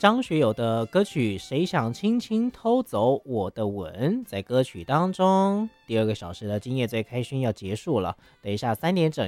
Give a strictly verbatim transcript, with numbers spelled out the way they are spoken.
张学友的歌曲《谁想轻轻偷走我的吻》在歌曲当中，第二个小时的今夜最开心要结束了。等一下三点整